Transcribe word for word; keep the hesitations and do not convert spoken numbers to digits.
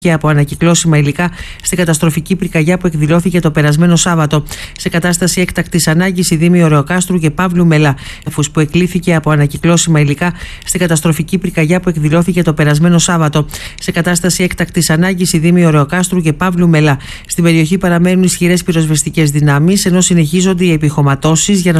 και από ανακυκλώσιμα υλικά στην καταστροφική πυρκαγιά που εκδηλώθηκε το περασμένο Σάββατο. Σε κατάσταση έκτακτης ανάγκης η Δήμη Ωρεοκάστρου και Παύλου Μελά, που εκλήθηκε από ανακυκλώσιμα υλικά στην καταστροφική πυρκαγιά που εκδηλώθηκε το περασμένο Σάββατο. Σε κατάσταση έκτακτης ανάγκης η Δήμη Ωρεοκάστρου και Παύλου Μελά. Στην περιοχή παραμένουν ισχυρές πυροσβεστικές δυνάμεις, ενώ συνεχίζονται οι επιχωματώσεις για να